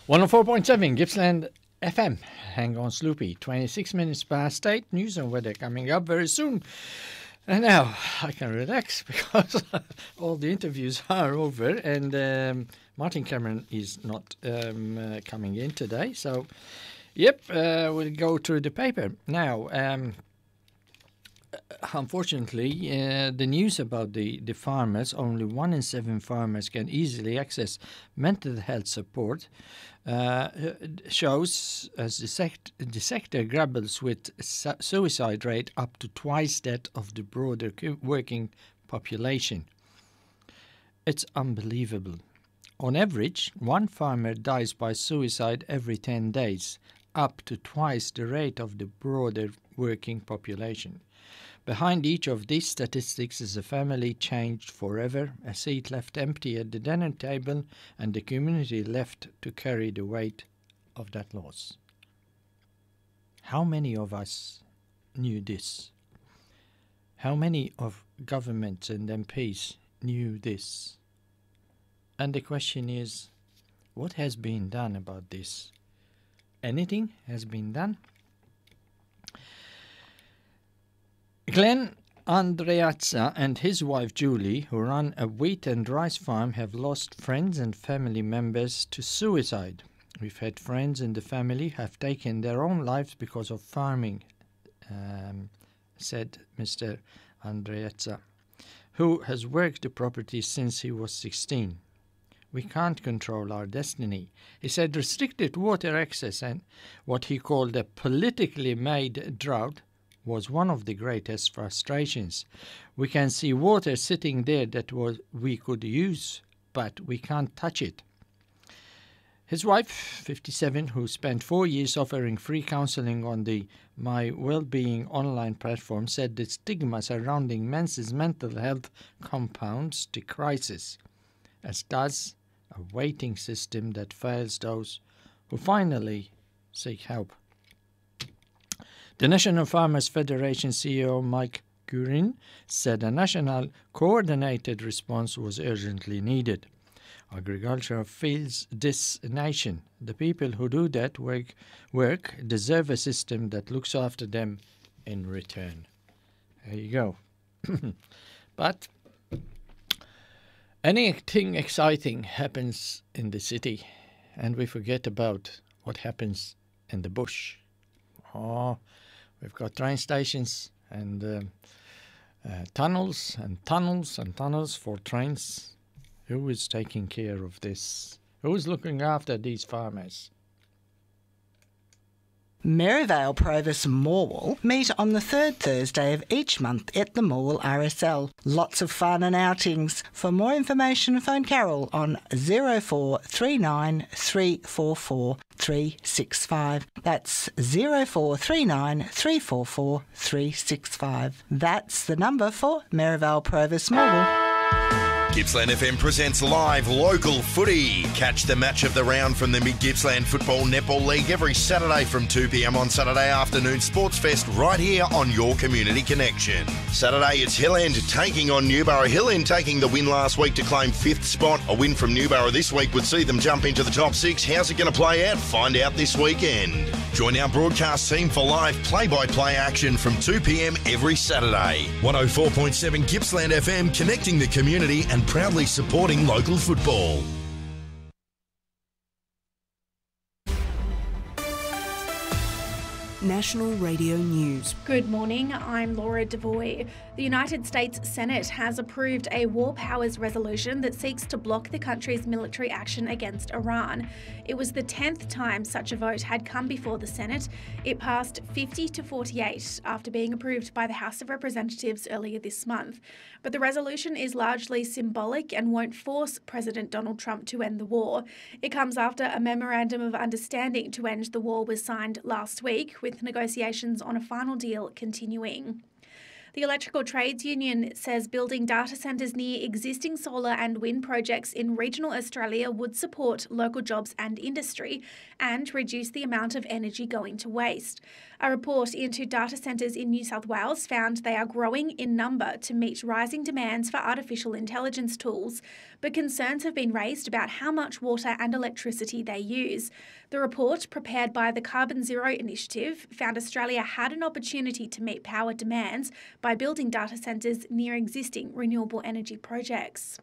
104.7 Gippsland FM. Hang on, Sloopy. 26 minutes past 8. News and weather coming up very soon. And now I can relax because all the interviews are over and Martin Cameron is not coming in today. So, we'll go through the paper. Now, unfortunately, the news about the farmers, only 1 in 7 farmers can easily access mental health support, shows as the sector grapples with suicide rate up to twice that of the broader working population. It's unbelievable. On average, 1 farmer dies by suicide every 10 days, up to twice the rate of the broader working population. Behind each of these statistics is a family changed forever, a seat left empty at the dinner table, and the community left to carry the weight of that loss. How many of us knew this? How many of governments and MPs knew this? And the question is, what has been done about this? Anything has been done? Glenn Andreazza and his wife Julie, who run a wheat and rice farm, have lost friends and family members to suicide. We've had friends in the family have taken their own lives because of farming, said Mr. Andreazza, who has worked the property since he was 16. We can't control our destiny. He said restricted water access and what he called a politically made drought was one of the greatest frustrations. We can see water sitting there that we could use, but we can't touch it. His wife, 57, who spent 4 years offering free counselling on the My Wellbeing online platform, said the stigma surrounding men's mental health compounds the crisis, as does a waiting system that fails those who finally seek help. The National Farmers Federation CEO Mike Guerin said a national coordinated response was urgently needed. Agriculture feels this nation. The people who do that work deserve a system that looks after them in return. There you go. But anything exciting happens in the city and we forget about what happens in the bush. We've got train stations and tunnels and tunnels and tunnels for trains. Who is taking care of this? Who is looking after these farmers? Merivale Provis Morwell meet on the 3rd Thursday of each month at the Morwell RSL. Lots of fun and outings. For more information, phone Carol on 0439 344 365. That's 0439 344 365. That's the number for Merivale Provis Morwell. Gippsland FM presents live local footy. Catch the match of the round from the Mid-Gippsland Football Netball League every Saturday from 2 p.m. on Saturday afternoon Sports Fest right here on your Community Connection. Saturday it's Hill End taking on Newborough. Hill End taking the win last week to claim 5th spot. A win from Newborough this week would see them jump into the top 6. How's it going to play out? Find out this weekend. Join our broadcast team for live play-by-play action from 2 p.m. every Saturday. 104.7 Gippsland FM, connecting the community and proudly supporting local football. National Radio News. Good morning, I'm Laura Devoy. The United States Senate has approved a war powers resolution that seeks to block the country's military action against Iran. It was the 10th time such a vote had come before the Senate. It passed 50 to 48 after being approved by the House of Representatives earlier this month. But the resolution is largely symbolic and won't force President Donald Trump to end the war. It comes after a memorandum of understanding to end the war was signed last week, with negotiations on a final deal continuing. The Electrical Trades Union says building data centres near existing solar and wind projects in regional Australia would support local jobs and industry and reduce the amount of energy going to waste. A report into data centres in New South Wales found they are growing in number to meet rising demands for artificial intelligence tools. but concerns have been raised about how much water and electricity they use. The report, prepared by the Carbon Zero Initiative, found Australia had an opportunity to meet power demands by building data centres near existing renewable energy projects.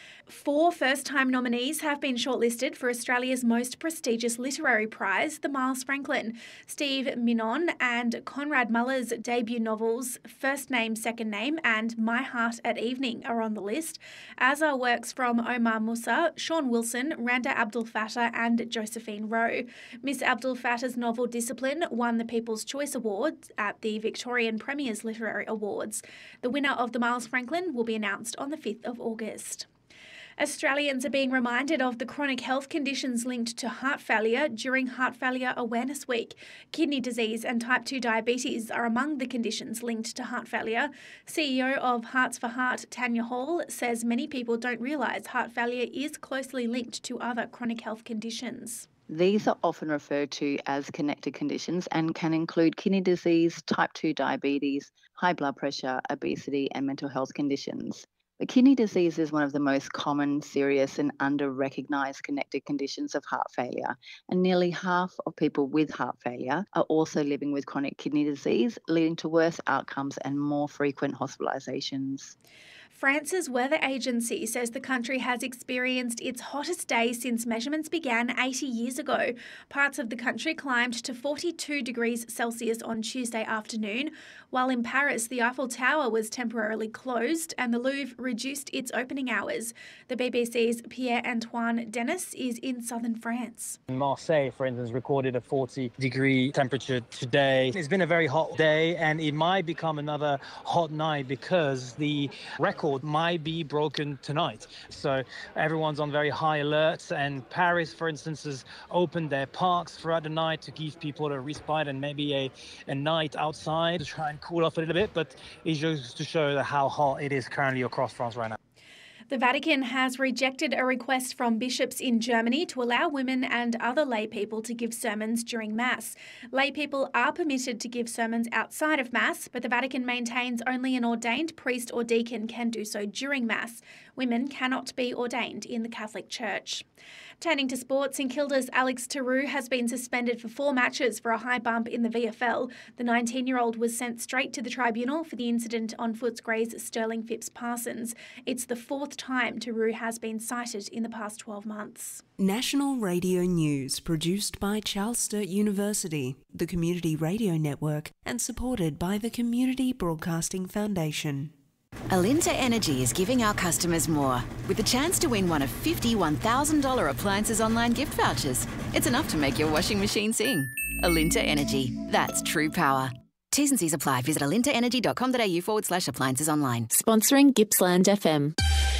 4 first-time nominees have been shortlisted for Australia's most prestigious literary prize, the Miles Franklin. Steve Minon and Conrad Muller's debut novels, First Name, Second Name and My Heart at Evening are on the list, as are works from Omar Musa, Sean Wilson, Randa Abdul Fattah and Josephine Rowe. Miss Abdul Fattah's novel Discipline won the People's Choice Award at the Victorian Premier's Literary Awards. The winner of the Miles Franklin will be announced on the 5th of August. Australians are being reminded of the chronic health conditions linked to heart failure during Heart Failure Awareness Week. Kidney disease and type 2 diabetes are among the conditions linked to heart failure. CEO of Hearts for Heart, Tanya Hall, says many people don't realise heart failure is closely linked to other chronic health conditions. These are often referred to as connected conditions and can include kidney disease, type 2 diabetes, high blood pressure, obesity and mental health conditions. But kidney disease is one of the most common, serious and under-recognised connected conditions of heart failure, and nearly half of people with heart failure are also living with chronic kidney disease, leading to worse outcomes and more frequent hospitalisations. France's weather agency says the country has experienced its hottest day since measurements began 80 years ago. Parts of the country climbed to 42 degrees Celsius on Tuesday afternoon, while in Paris the Eiffel Tower was temporarily closed and the Louvre reduced its opening hours. The BBC's Pierre-Antoine Denis is in southern France. Marseille, for instance, recorded a 40-degree temperature today. It's been a very hot day and it might become another hot night because the record might be broken tonight. So everyone's on very high alert, and Paris, for instance, has opened their parks throughout the night to give people a respite and maybe a night outside to try and cool off a little bit, but it's just to show how hot it is currently across France right now. The Vatican has rejected a request from bishops in Germany to allow women and other lay people to give sermons during Mass. Lay people are permitted to give sermons outside of Mass, but the Vatican maintains only an ordained priest or deacon can do so during Mass. Women cannot be ordained in the Catholic Church. Turning to sports, St Kilda's Alex Taru has been suspended for 4 matches for a high bump in the VFL. The 19-year-old was sent straight to the tribunal for the incident on Footscray's Sterling Phipps Parsons. It's the 4th time Taru has been cited in the past 12 months. National Radio News, produced by Charles Sturt University, the Community Radio Network, and supported by the Community Broadcasting Foundation. Alinta Energy is giving our customers more, with the chance to win one of 50 $1,000 appliances online gift vouchers. It's enough to make your washing machine sing. Alinta Energy. That's true power. T's and C's apply. Visit alintaenergy.com.au/appliances online. Sponsoring Gippsland FM.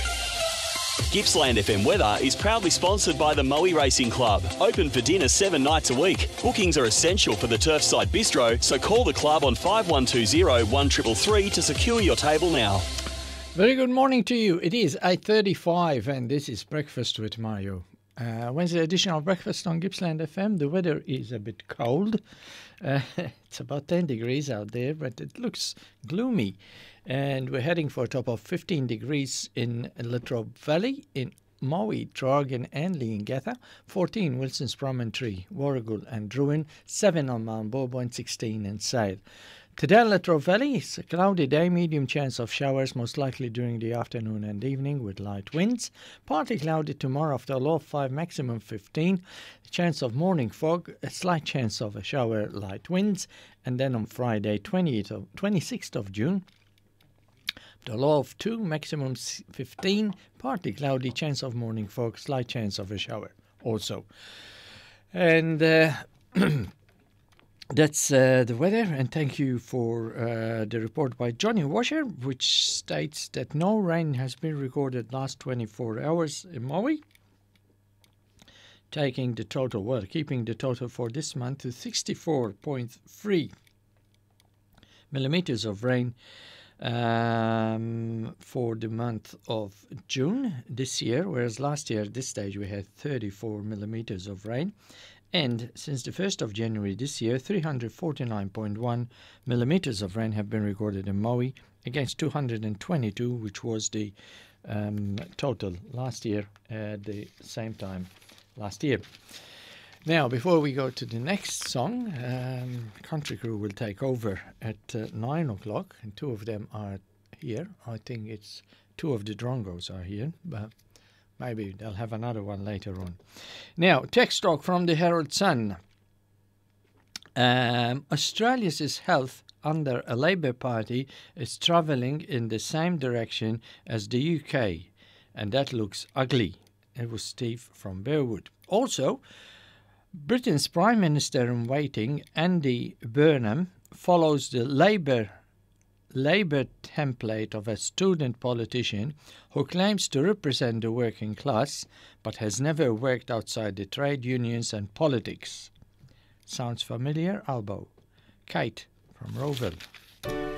Gippsland FM Weather is proudly sponsored by the Moe Racing Club. Open for dinner 7 nights a week. Bookings are essential for the Turfside Bistro, so call the club on 5120 1333 to secure your table now. Very good morning to you. It is 8:35 and this is Breakfast with Mario. Wednesday edition of Breakfast on Gippsland FM. The weather is a bit cold. It's about 10 degrees out there, but it looks gloomy. And we're heading for a top of 15 degrees in Latrobe Valley, in Maui, Traargan and Leongatha, 14 Wilson's Promontory, Warragul and Druin, 7 on Mount Bobo and 16 in Sale. Today in Latrobe Valley, it's a cloudy day, medium chance of showers, most likely during the afternoon and evening with light winds. Partly cloudy tomorrow after a low of 5, maximum 15. A chance of morning fog, a slight chance of a shower, light winds. And then on Friday, 26th of June, the low of 2, maximum 15, partly cloudy, chance of morning fog, slight chance of a shower also. And that's the weather, and thank you for the report by Johnny Washer, which states that no rain has been recorded last 24 hours in Maui, keeping the total for this month to 64.3 millimeters of rain for the month of June this year, whereas last year at this stage we had 34 millimeters of rain. And since the 1st of January this year, 349.1 millimeters of rain have been recorded in Maui against 222, which was the total last year at the same time last year. Now, before we go to the next song, Country Crew will take over at 9 o'clock, and two of them are here. I think it's two of the Drongos are here, but maybe they'll have another one later on. Now, text talk from the Herald Sun. Australia's health under a Labour Party is travelling in the same direction as the UK, and that looks ugly. It was Steve from Bearwood. Also, Britain's Prime Minister in waiting, Andy Burnham, follows the Labour template of a student politician who claims to represent the working class but has never worked outside the trade unions and politics. Sounds familiar, Albo? Kate from Rowville.